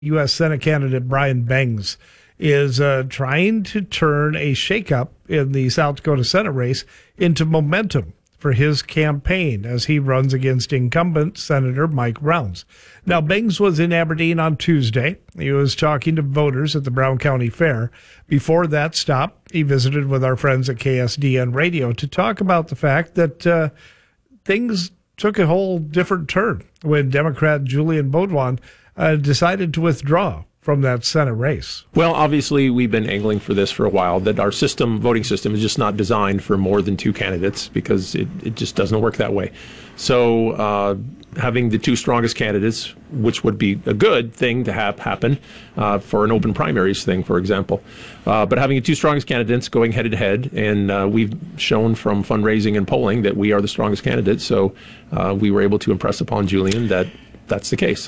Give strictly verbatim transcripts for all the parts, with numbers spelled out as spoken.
U S Senate candidate Brian Bangs is uh, trying to turn a shakeup in the South Dakota Senate race into momentum for his campaign as he runs against incumbent Senator Mike Rounds. Now, Bangs was in Aberdeen on Tuesday. He was talking to voters at the Brown County Fair. Before that stop, he visited with our friends at K S D N Radio to talk about the fact that uh, things took a whole different turn when Democrat Julian Beaudoin uh, decided to withdraw from that Senate race. Well, obviously, we've been angling for this for a while, that our system, voting system, is just not designed for more than two candidates because it, it just doesn't work that way. So uh, having the two strongest candidates, which would be a good thing to have happen uh, for an open primaries thing, for example, uh, but having the two strongest candidates going head to head, and uh, we've shown from fundraising and polling that we are the strongest candidates, so uh, we were able to impress upon Julian that that's the case.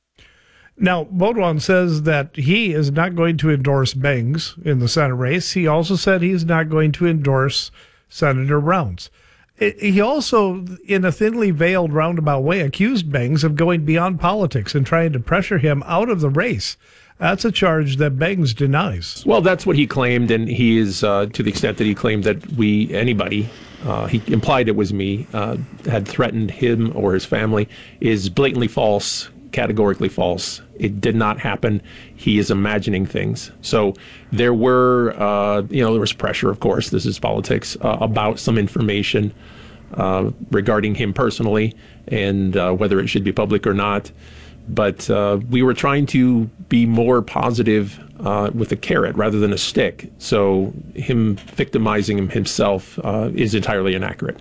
Now, Beaudoin says that he is not going to endorse Bangs in the Senate race. He also said he's not going to endorse Senator Rounds. He also, in a thinly veiled roundabout way, accused Bangs of going beyond politics and trying to pressure him out of the race. That's a charge that Bangs denies. Well, that's what he claimed, and he is, uh, to the extent that he claimed that we, anybody, uh, he implied it was me, uh, had threatened him or his family, is blatantly false. Categorically false. It did not happen. He is imagining things. So there were, uh, you know, there was pressure, of course, this is politics, uh, about some information uh, regarding him personally and uh, whether it should be public or not. But uh, we were trying to be more positive uh, with a carrot rather than a stick. So him victimizing him himself uh, is entirely inaccurate.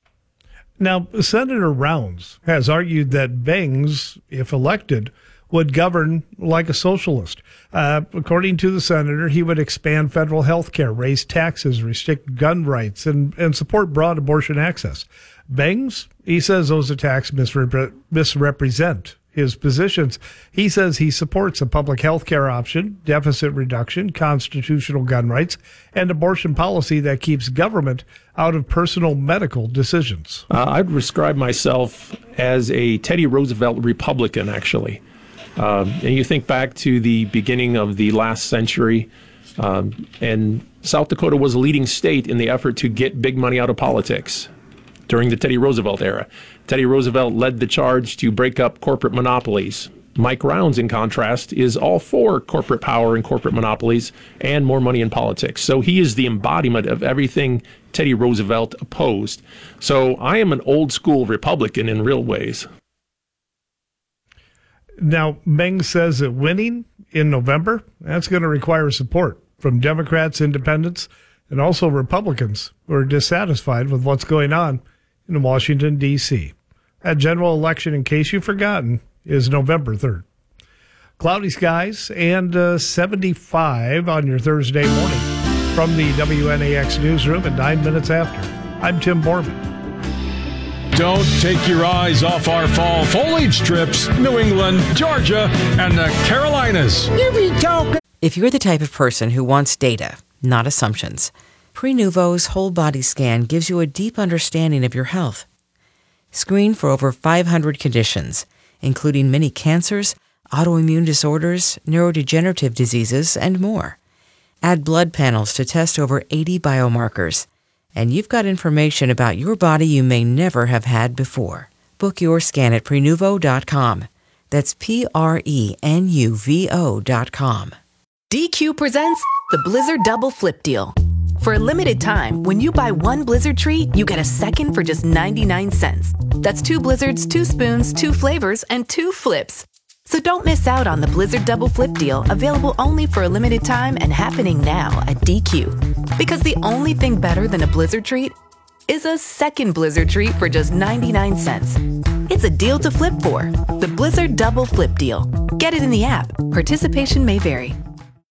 Now, Senator Rounds has argued that Bangs, if elected, would govern like a socialist. Uh, according to the senator, he would expand federal health care, raise taxes, restrict gun rights, and, and support broad abortion access. Bangs, he says those attacks misrepre- misrepresent his positions. He says he supports a public health care option, deficit reduction, constitutional gun rights, and abortion policy that keeps government out of personal medical decisions. Uh, I'd describe myself as a Teddy Roosevelt Republican, actually. Um, and you think back to the beginning of the last century, um, and South Dakota was a leading state in the effort to get big money out of politics during the Teddy Roosevelt era. Teddy Roosevelt led the charge to break up corporate monopolies. Mike Rounds, in contrast, is all for corporate power and corporate monopolies and more money in politics. So he is the embodiment of everything Teddy Roosevelt opposed. So I am an old school Republican in real ways. Now, Bangs says that winning in November, that's going to require support from Democrats, independents, and also Republicans who are dissatisfied with what's going on in Washington, D C. That general election, in case you've forgotten, is November third. Cloudy skies and uh, seventy-five on your Thursday morning from the W N A X newsroom at nine minutes after. I'm Tim Borman. Don't take your eyes off our fall foliage trips, New England, Georgia, and the Carolinas. Here we go. If you're the type of person who wants data, not assumptions, Prenuvo's whole body scan gives you a deep understanding of your health. Screen for over five hundred conditions, including many cancers, autoimmune disorders, neurodegenerative diseases, and more. Add blood panels to test over eighty biomarkers. And you've got information about your body you may never have had before. Book your scan at Prenuvo dot com. That's P R E N U V O dot com. D Q presents the Blizzard Double Flip Deal. For a limited time, when you buy one Blizzard treat, you get a second for just ninety-nine cents. That's two Blizzards, two spoons, two flavors, and two flips. So don't miss out on the Blizzard Double Flip Deal, available only for a limited time and happening now at D Q. Because the only thing better than a Blizzard treat is a second Blizzard treat for just ninety-nine cents. It's a deal to flip for. The Blizzard Double Flip Deal. Get it in the app. Participation may vary.